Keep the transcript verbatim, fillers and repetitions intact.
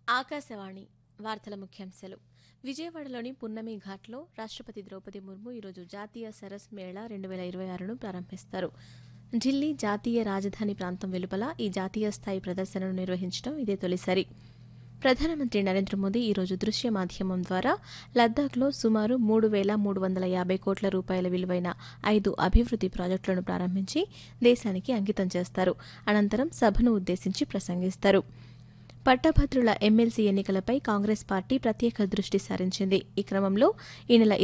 ఆకాశవాణి వార్తల ముఖ్యాంశాలు. విజయవాడలోని పున్నమి ఘాట్లో రాష్ట్రపతి ద్రౌపది ముర్ము ఈరోజు జాతీయ సరస్ మేళా రెండు వేల ఇరవై ఆరును ప్రారంభిస్తారు. ఢిల్లీ జాతీయ రాజధాని ప్రాంతం వెలుపల ఈ జాతీయ స్థాయి ప్రదర్శనను నిర్వహించడం ఇదే తొలిసారి. ప్రధానమంత్రి నరేంద్ర మోదీ ఈరోజు దృశ్య మాధ్యమం ద్వారా లద్దాఖ్లో సుమారు మూడు వేల మూడు వందల యాభై కోట్ల రూపాయల విలువైన ఐదు అభివృద్ది ప్రాజెక్టులను ప్రారంభించి దేశానికి అంకితం చేస్తారు. అనంతరం సభను ఉద్దేశించి ప్రసంగిస్తారు. పట్టభద్రుల ఎమ్మెల్సీ ఎన్నికలపై కాంగ్రెస్ పార్టీ ప్రత్యేక దృష్టి సారించింది. ఈ క్రమంలో ఈ నెల